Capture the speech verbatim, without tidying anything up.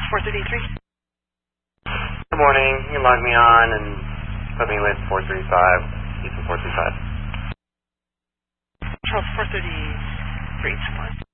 four thirty-three. Good morning. You can log me on and put me with four three five, Houston four three five. Charles four thirty-three, tomorrow.